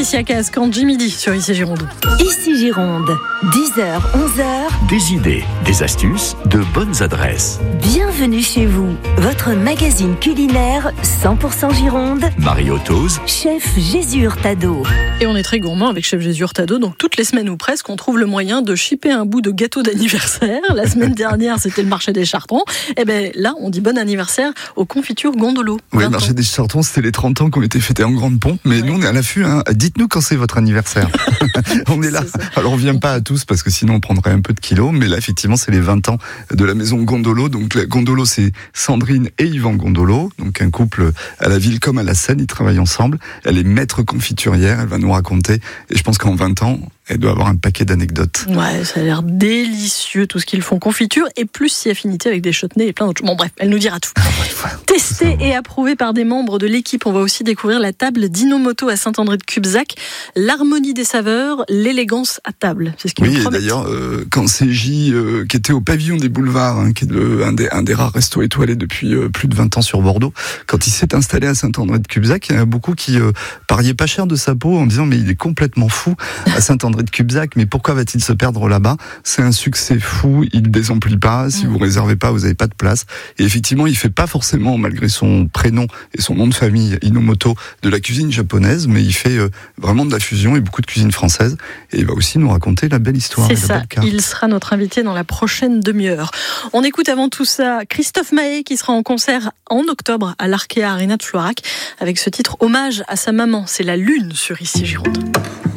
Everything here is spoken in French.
Patricia Cass, Kanji midi sur Ici Gironde. Ici Gironde, 10h, 11h. Des idées, des astuces, de bonnes adresses. Bienvenue chez vous, votre magazine culinaire 100% Gironde. Mario Toz, Chef Jésus Hurtado. Et on est très gourmand avec Chef Jésus Hurtado, donc toutes les semaines ou presque, on trouve le moyen de shipper un bout de gâteau d'anniversaire. La semaine dernière, c'était le marché des Chartrons. Et bien là, on dit bon anniversaire aux confitures Gondolo. Oui, le marché des Chartrons, c'était les 30 ans qui ont été fêtés en grande pompe, mais nous on est à l'affût. Dites-nous quand c'est votre anniversaire. On est là. Alors on vient pas à tous parce que sinon on prendrait un peu de kilos, mais là effectivement c'est les 20 ans de la maison Gondolo. Donc la Gondolo, c'est Sandrine et Yvan Gondolo, donc un couple à la ville comme à la Seine, ils travaillent ensemble. Elle est maître confiturière, elle va nous raconter, et je pense qu'en 20 ans, elle doit avoir un paquet d'anecdotes. Ouais, ça a l'air délicieux tout ce qu'ils font confiture, et plus si affinité avec des chutneys et plein d'autres choses. Bon bref, elle nous dira tout. Testé et approuvé par des membres de l'équipe, on va aussi découvrir la table d'Inomoto à Saint-André-de-Cubzac. L'harmonie des saveurs, l'élégance à table. C'est ce qu'ils nous promettent. Oui, et d'ailleurs, quand CJ, qui était au pavillon des Boulevards, qui est un des rares restos étoilés depuis plus de 20 ans sur Bordeaux, quand il s'est installé à Saint-André-de-Cubzac, il y en a beaucoup qui pariaient pas cher de sa peau en disant mais il est complètement fou à Saint-André-de-Cubzac, mais pourquoi va-t-il se perdre là-bas? C'est un succès fou, il ne désemplit pas, si vous réservez pas, vous n'avez pas de place. Et effectivement, il fait pas forcément, malgré son prénom et son nom de famille, Inomoto, de la cuisine japonaise, mais il fait vraiment de la fusion et beaucoup de cuisine française. Et il va aussi nous raconter la belle histoire. C'est ça, il sera notre invité dans la prochaine demi-heure. On écoute avant tout ça Christophe Maé qui sera en concert en octobre à l'Arkea Arena de Floirac avec ce titre Hommage à sa maman. C'est la lune sur Ici Gironde.